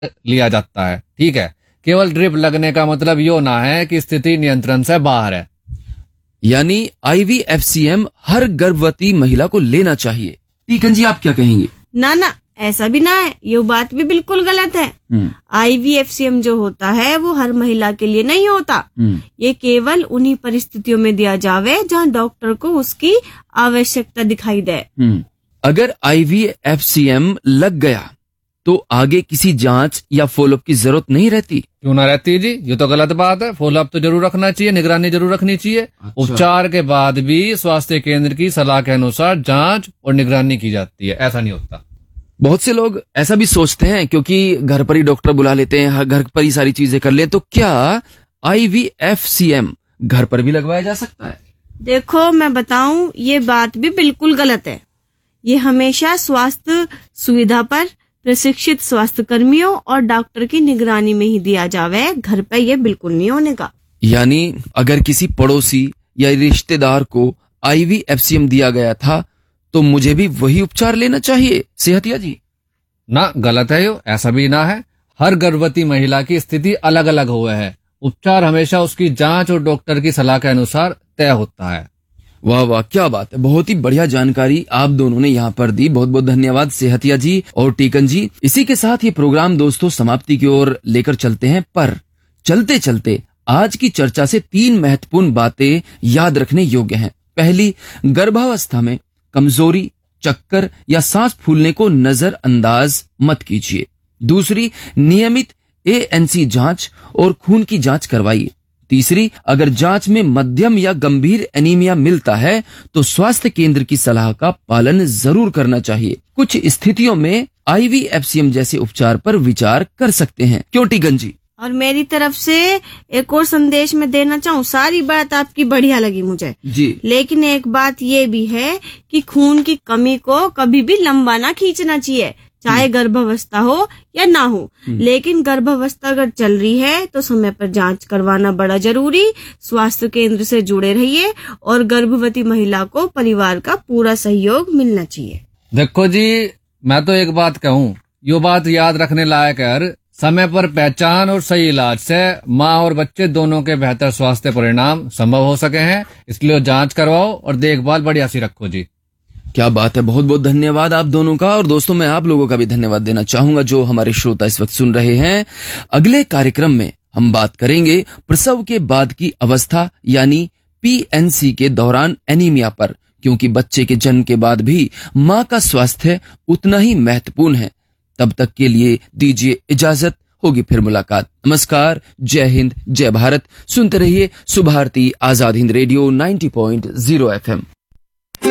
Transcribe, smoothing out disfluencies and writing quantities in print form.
लिया जाता है। ठीक है, केवल ड्रिप लगने का मतलब यो ना है कि स्थिति नियंत्रण से बाहर है। यानी IVFCM हर गर्भवती महिला को लेना चाहिए। टीकन जी, आप क्या कहेंगे? ना ना, ऐसा भी ना है, ये बात भी बिल्कुल गलत है। IVFCM जो होता है वो हर महिला के लिए नहीं होता। ये केवल उन्हीं परिस्थितियों में दिया जावे जहाँ डॉक्टर को उसकी आवश्यकता दिखाई दे। अगर IVFCM लग गया तो आगे किसी जांच या फॉलोअप की जरूरत नहीं रहती? क्यों ना रहती जी, ये तो गलत बात है। फॉलोअप तो जरूर रखना चाहिए, निगरानी जरूर रखनी चाहिए। अच्छा। उपचार के बाद भी स्वास्थ्य केंद्र की सलाह के अनुसार जांच और निगरानी की जाती है, ऐसा नहीं होता। बहुत से लोग ऐसा भी सोचते हैं क्योंकि घर पर ही डॉक्टर बुला लेते हैं, घर पर ही सारी चीजें कर ले, तो क्या IVFCM घर पर भी लगवाया जा सकता है? देखो मैं बताऊं, ये बात भी बिल्कुल गलत है। ये हमेशा स्वास्थ्य सुविधा पर प्रशिक्षित स्वास्थ्य कर्मियों और डॉक्टर की निगरानी में ही दिया जावे, घर पे ये बिल्कुल नहीं होने का। यानी अगर किसी पड़ोसी या रिश्तेदार को IVFCM दिया गया था तो मुझे भी वही उपचार लेना चाहिए, सेहतिया जी? ना, गलत है यो, ऐसा भी ना है। हर गर्भवती महिला की स्थिति अलग अलग हुआ है। उपचार हमेशा उसकी जांच और डॉक्टर की सलाह के अनुसार तय होता है। वाह वाह, क्या बात है, बहुत ही बढ़िया जानकारी आप दोनों ने यहाँ पर दी। बहुत बहुत धन्यवाद सेहतिया जी और टीकन जी। इसी के साथ ये प्रोग्राम दोस्तों समाप्ति की ओर लेकर चलते हैं, पर चलते चलते आज की चर्चा से 3 महत्वपूर्ण बातें याद रखने योग्य हैं। पहली, गर्भावस्था में कमजोरी, चक्कर या सांस फूलने को नजरअंदाज मत कीजिए। दूसरी, नियमित ANC जांच और खून की जांच करवाइए। तीसरी, अगर जांच में मध्यम या गंभीर एनीमिया मिलता है तो स्वास्थ्य केंद्र की सलाह का पालन जरूर करना चाहिए। कुछ स्थितियों में IVFCM जैसे उपचार पर विचार कर सकते हैं। क्यों टीकन जी? और मेरी तरफ से एक और संदेश मैं देना चाहूँ। सारी बात आपकी बढ़िया लगी मुझे जी, लेकिन एक बात ये भी है कि खून की कमी को कभी भी लंबा ना खींचना चाहिए, चाहे गर्भावस्था हो या ना हो। लेकिन गर्भावस्था अगर चल रही है तो समय पर जांच करवाना बड़ा जरूरी। स्वास्थ्य केंद्र से जुड़े रहिए और गर्भवती महिला को परिवार का पूरा सहयोग मिलना चाहिए। देखो जी, मैं तो एक बात कहूँ, यो बात याद रखने लायक है। समय पर पहचान और सही इलाज से माँ और बच्चे दोनों के बेहतर स्वास्थ्य परिणाम संभव हो सके हैं। इसलिए जांच करवाओ और देखभाल बढ़िया सी रखो जी। क्या बात है, बहुत बहुत धन्यवाद आप दोनों का। और दोस्तों, मैं आप लोगों का भी धन्यवाद देना चाहूंगा जो हमारे श्रोता इस वक्त सुन रहे हैं। अगले कार्यक्रम में हम बात करेंगे प्रसव के बाद की अवस्था यानी PNC के दौरान एनीमिया पर, क्योंकि बच्चे के जन्म के बाद भी माँ का स्वास्थ्य उतना ही महत्वपूर्ण है। तब तक के लिए दीजिए इजाजत, होगी फिर मुलाकात। नमस्कार, जय हिंद, जय भारत। सुनते रहिए सुभारती आजाद हिंद रेडियो 90.0 FM।